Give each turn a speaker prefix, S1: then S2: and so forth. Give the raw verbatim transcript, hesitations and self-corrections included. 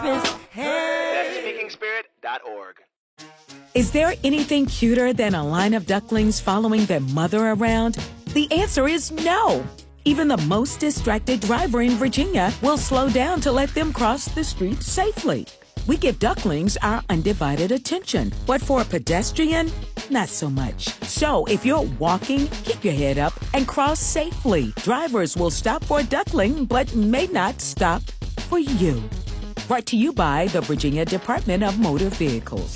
S1: That's speaking spirit dot org.
S2: Is there anything cuter than a line of ducklings following their mother around? The answer is no. Even the most distracted driver in Virginia will slow down to let them cross the street safely. We give ducklings our undivided attention, but for a pedestrian, not so much. So if you're walking, keep your head up and cross safely. Drivers will stop for a duckling, but may not stop for you. Brought to you by the Virginia Department of Motor Vehicles.